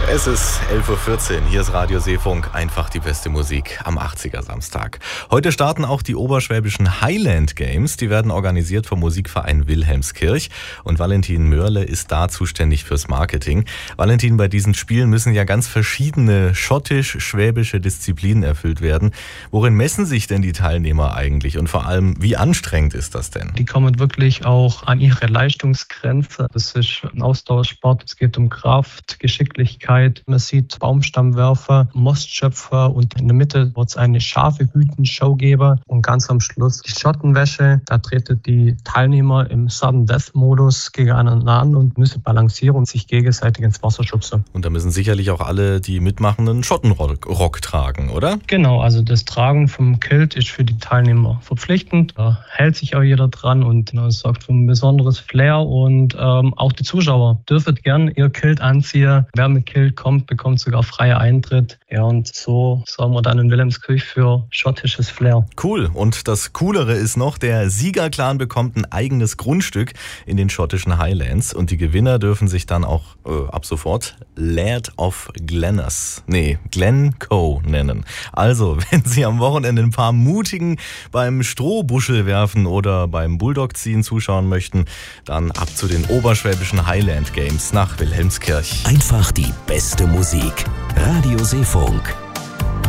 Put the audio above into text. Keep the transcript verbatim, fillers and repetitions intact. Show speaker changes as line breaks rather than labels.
Es ist elf Uhr vierzehn, hier ist Radio Seefunk, einfach die beste Musik am achtziger Samstag. Heute starten auch die oberschwäbischen Highland Games, die werden organisiert vom Musikverein Wilhelmskirch und Valentin Mörle ist da zuständig fürs Marketing. Valentin, bei diesen Spielen müssen ja ganz verschiedene schottisch-schwäbische Disziplinen erfüllt werden. Worin messen sich denn die Teilnehmer eigentlich und vor allem, wie anstrengend ist das denn?
Die kommen wirklich auch an ihre Leistungsgrenze. Das ist ein Ausdauersport, es geht um Kraft, Geschicklichkeit. Man sieht Baumstammwerfer, Mostschöpfer und in der Mitte wird es eine scharfe Hütenshow geben und ganz am Schluss die Schottenwäsche. Da treten die Teilnehmer im Sudden Death Modus gegeneinander an und müssen balancieren und sich gegenseitig ins Wasser schubsen.
Und da müssen sicherlich auch alle die Mitmachenden Schottenrock Rock tragen, oder?
Genau, also das Tragen vom Kilt ist für die Teilnehmer verpflichtend. Da hält sich auch jeder dran und das sorgt für ein besonderes Flair und ähm, auch die Zuschauer dürfen gern ihr Kilt anziehen. Wer mit Kilt kommt, bekommt sogar freien Eintritt. Ja, und so sorgen wir dann in Wilhelmskirch für schottisches Flair.
Cool. Und das Coolere ist noch, der Siegerclan bekommt ein eigenes Grundstück in den schottischen Highlands und die Gewinner dürfen sich dann auch äh, ab sofort Laird of Glenners, nee, Glencoe nennen. Also, wenn Sie am Wochenende ein paar Mutigen beim Strohbuschel werfen oder beim Bulldog ziehen zuschauen möchten, dann ab zu den oberschwäbischen Highland Games nach Wilhelmskirch.
Einfach die beste Musik. Radio Seefunk.